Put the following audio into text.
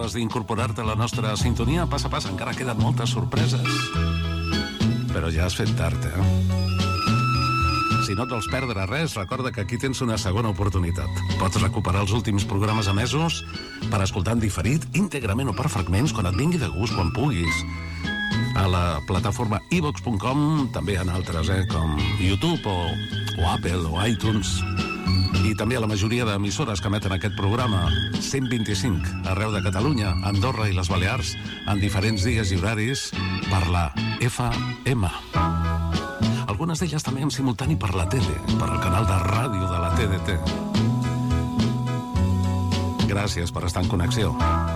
acabes d'incorporar-te a la nostra sintonia, passa, encara queden moltes sorpreses. Però ja has fet tard, Si no et vols perdre res, recorda que aquí tens una segona oportunitat. Pots recuperar els últims programes emesos per escoltar en diferit, íntegrament o per fragments, quan et vingui de gust, quan puguis. A la plataforma iVox.com, també en altres, com YouTube o Apple o iTunes. I també a la majoria d'emissores que emeten aquest programa, 125 arreu de Catalunya, Andorra i les Balears, en diferents dies i horaris, per la FM. Algunes d'elles també en simultani per la tele, per el canal de ràdio de la TDT. Gràcies per estar en connexió.